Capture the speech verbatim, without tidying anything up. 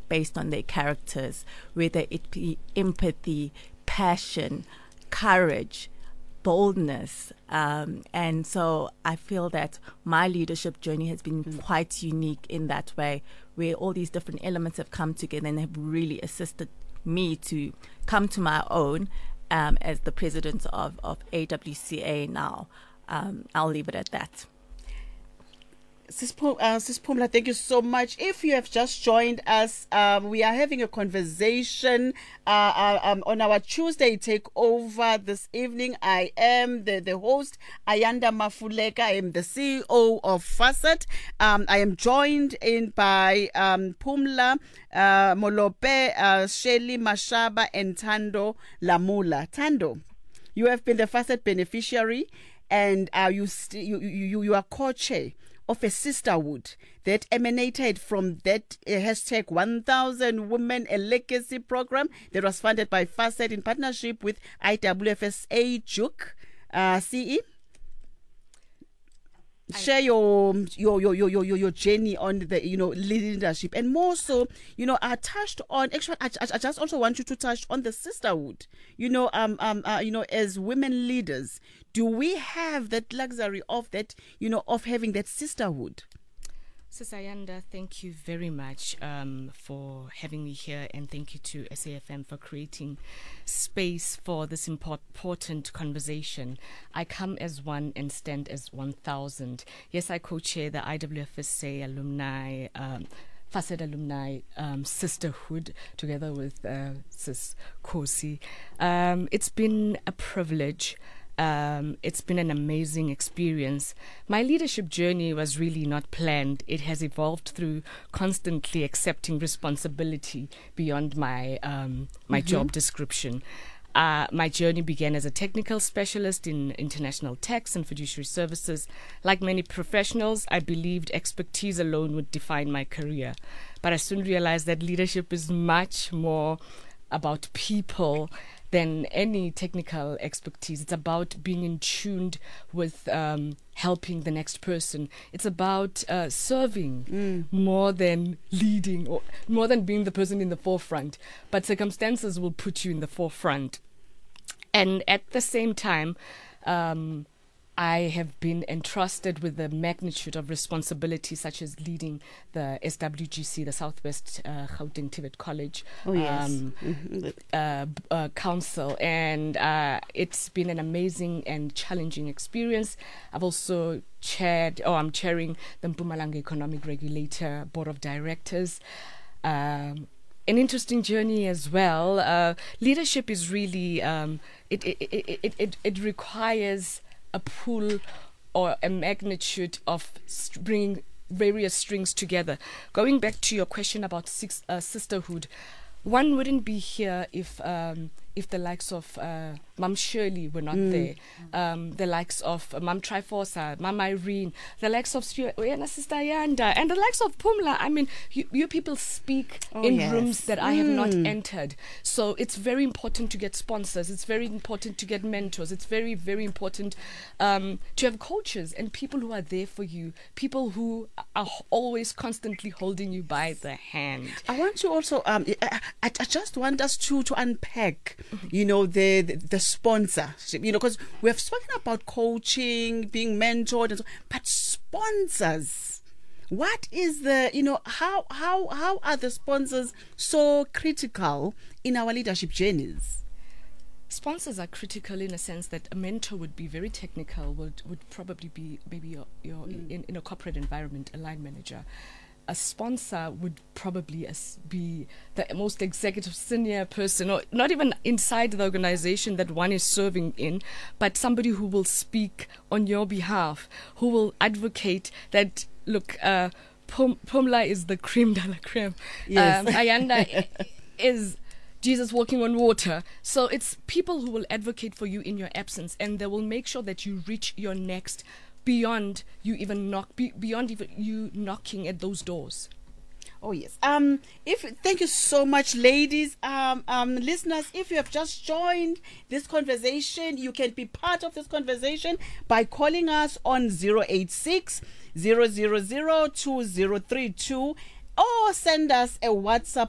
based on their characters, whether it be empathy, passion, courage, boldness. Um, and so I feel that my leadership journey has been quite unique in that way, where all these different elements have come together and have really assisted me to come to my own um, as the president of, of A W C A now. Um, I'll leave it at that. Sis Pum- uh, Sis Phumla, thank you so much. If you have just joined us, um, we are having a conversation uh, uh, um, on our Tuesday takeover this evening. I am the, the host, Ayanda Mafuleka. I am the C E O of Facet. Um, I am joined in by um, Phumla uh, Molope, uh, Shelly Mashaba, and Tando Lamula. Tando, you have been the Facet beneficiary, and uh, you, st- you, you, you are co-chair of a sisterhood that emanated from that uh, hashtag one thousand Women a Legacy program that was funded by Facet in partnership with I W F S A Duke. Uh, C E, share your your, your your your your journey on the you know leadership, and more so, you know, I touched on actually. I, I just also want you to touch on the sisterhood. You know, um um uh, you know, as women leaders, do we have that luxury of that, you know, of having that sisterhood? Sis Ayanda, thank you very much um, for having me here, and thank you to S A F M for creating space for this import- important conversation. I come as one and stand as one thousand. Yes, I co-chair the I W F S A alumni um, Facet Alumni um, Sisterhood together with uh, Sis Kosi. Um, it's been a privilege. Um, it's been an amazing experience. My leadership journey was really not planned. It has evolved through constantly accepting responsibility beyond my um, my mm-hmm. job description. Uh, my journey began as a technical specialist in international tax and fiduciary services. Like many professionals, I believed expertise alone would define my career. But I soon realized that leadership is much more about people than any technical expertise. It's about being in tune with um, helping the next person. It's about uh, serving mm. more than leading, or more than being the person in the forefront. But circumstances will put you in the forefront. And at the same time, um, I have been entrusted with the magnitude of responsibility, such as leading the S W G C, the Southwest uh, Gauteng TVET College oh, yes. um, mm-hmm. uh, uh, Council. And uh, it's been an amazing and challenging experience. I've also chaired, or I'm chairing the Mpumalanga Economic Regulator Board of Directors. Um, An interesting journey as well. Uh, leadership is really, um, it, it, it, it, it, it requires a pull or a magnitude of st- bringing various strings together. Going back to your question about six, uh, sisterhood, one wouldn't be here if um, if the likes of uh, Mam Shirley were not mm. there, um, the likes of uh, Mam Triforsa, Mam Irene, the likes of Sister Ayanda, and the likes of Phumla. I mean, you, you people speak oh, in yes. rooms that I have mm. not entered. So it's very important to get sponsors. It's very important to get mentors. It's very, very important um, to have coaches and people who are there for you, people who are always constantly holding you by the hand. I want to also, um, I, I, I just want us to, to unpack you know, the, the, the sponsorship, you know, because we have spoken about coaching, being mentored, and so, but sponsors, what is the, you know, how, how, how are the sponsors so critical in our leadership journeys? Sponsors are critical in a sense that a mentor would be very technical, would, would probably be maybe your, your mm. in, in a corporate environment, a line manager. A sponsor would probably as be the most executive senior person, or not even inside the organization that one is serving in, but somebody who will speak on your behalf, who will advocate that, look, uh, Pum- Phumla is the creme de la creme. Yes. Um, Ayanda is Jesus walking on water. So it's people who will advocate for you in your absence, and they will make sure that you reach your next beyond you even knock, be, beyond even you knocking at those doors. Oh yes. Um. If thank you so much, ladies. Um. Um. Listeners, if you have just joined this conversation, you can be part of this conversation by calling us on zero eight six zero zero zero two zero three two, or send us a WhatsApp